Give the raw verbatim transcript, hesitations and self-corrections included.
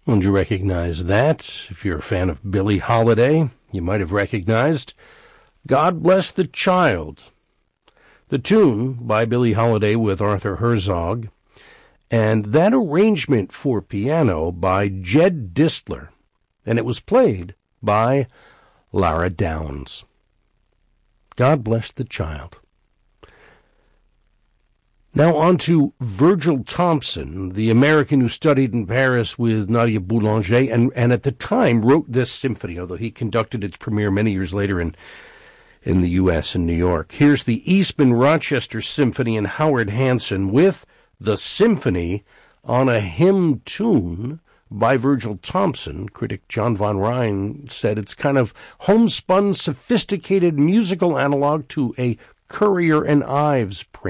Won't you recognize that? If you're a fan of Billie Holiday, you might have recognized God Bless the Child. The tune by Billie Holiday with Arthur Herzog, and that arrangement for piano by Jed Distler, and it was played by Lara Downs. God Bless the Child. Now on to Virgil Thompson, the American who studied in Paris with Nadia Boulanger, and, and at the time wrote this symphony, although he conducted its premiere many years later in, in the U S and New York. Here's the Eastman Rochester Symphony and Howard Hanson with the symphony on a hymn tune by Virgil Thompson. Critic John von Rhine said it's kind of homespun, sophisticated musical analog to a Currier and Ives print.